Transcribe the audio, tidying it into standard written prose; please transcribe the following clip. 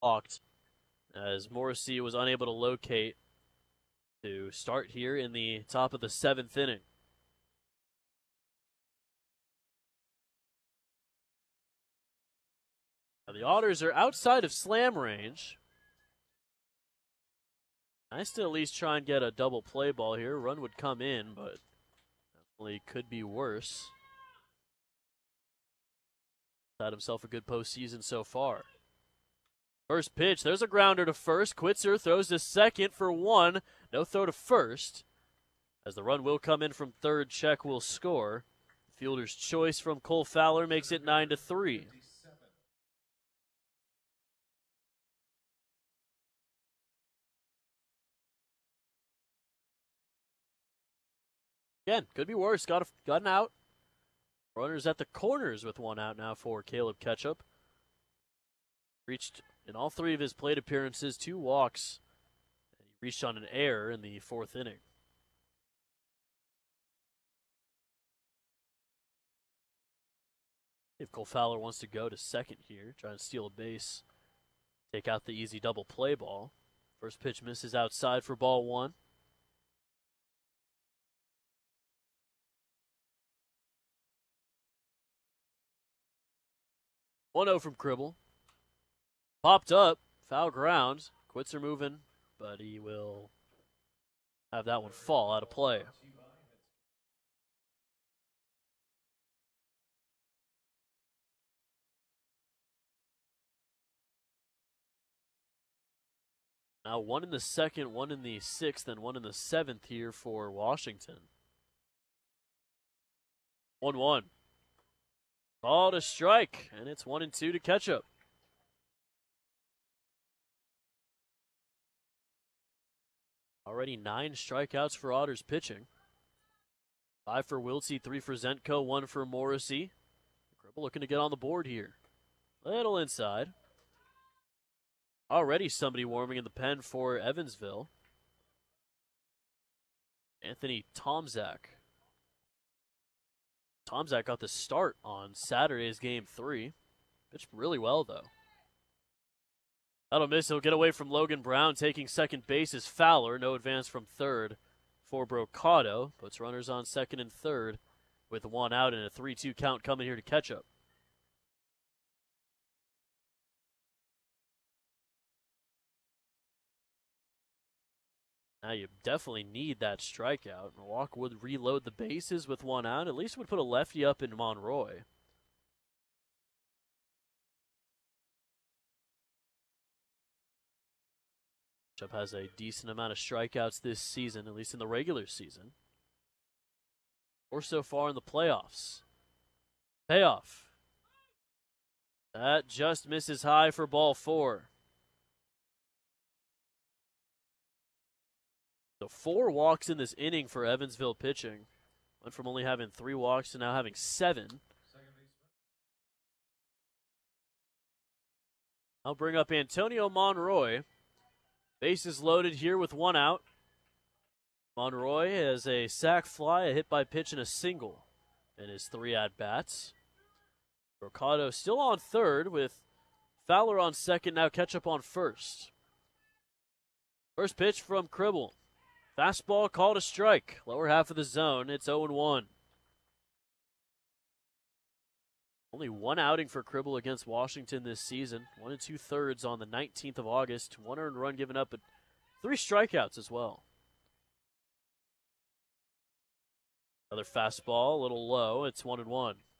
walked as Morrissey was unable to locate to start here in the top of the 7th inning. Now the Otters are outside of slam range. Nice to at least try and get a double play ball here. Run would come in, but definitely could be worse. Had himself a good postseason so far. First pitch, there's a grounder to first. Quitzer throws to second for one. No throw to first. As the run will come in from third, Check will score. Fielder's choice from Cole Fowler makes it 9-3. Again, could be worse. Got an out. Runners at the corners with one out now for Caleb Ketchup. Reached in all 3 of his plate appearances 2 walks. He reached on an error in the 4th inning. If Cole Fowler wants to go to second here, trying to steal a base, take out the easy double play ball. First pitch misses outside for ball 1. 1-0 from Cribble. Popped up, foul ground. Quitzer moving, but he will have that one fall out of play. Now 1 in the 2nd, 1 in the 6th, and 1 in the 7th here for Washington. 1-1. Ball to strike, and it's 1-2 to Ketchup. Already 9 strikeouts for Otters pitching. 5 for Wiltsey, 3 for Zenko, 1 for Morrissey. Cribble looking to get on the board here. Little inside. Already somebody warming in the pen for Evansville. Anthony Tomczak. Tomczak got the start on Saturday's Game 3. Pitched really well, though. That'll miss. He'll get away from Logan Brown. Taking second base is Fowler. No advance from third for Brocado. Puts runners on second and third with 1 out and a 3-2 count coming here to Ketchup. Now you definitely need that strikeout. Milwaukee would reload the bases with 1 out. At least would put a lefty up in Monroy. Ketchup has a decent amount of strikeouts this season, at least in the regular season. Or so far in the playoffs. Payoff. That just misses high for ball 4. So 4 walks in this inning for Evansville pitching. Went from only having 3 walks to now having 7. I'll bring up Antonio Monroy. Bases loaded here with 1 out. Monroy has a sac fly, a hit by pitch, and a single in his 3 at-bats. Brocado still on third with Fowler on second, now Ketchup on first. First pitch from Cribble. Fastball called a strike. Lower half of the zone. It's 0-1. Only 1 outing for Cribble against Washington this season. 1 2/3 on the 19th of August. 1 earned run given up, but 3 strikeouts as well. Another fastball, a little low. It's 1-1.